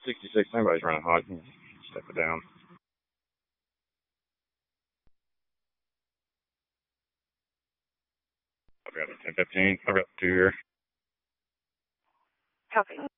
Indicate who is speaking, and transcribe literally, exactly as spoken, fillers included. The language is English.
Speaker 1: sixty-six, somebody's running hot. Step it down. I've got a ten fifteen. I've got two here.
Speaker 2: Copy.